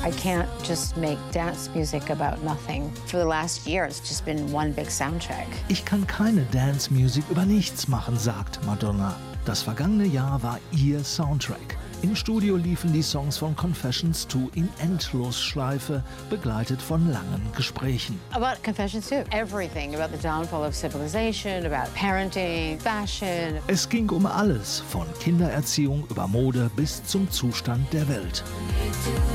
I can't just make dance music about nothing. For the last year, it's just been one big soundtrack. Ich kann keine Dance-Musik über nichts machen, sagt Madonna. Das vergangene Jahr war ihr Soundtrack. Im Studio liefen die Songs von Confessions 2 in Endlosschleife, begleitet von langen Gesprächen. About Confessions 2, everything about the downfall of civilization, about parenting, fashion. Es ging um alles, von Kindererziehung über Mode bis zum Zustand der Welt.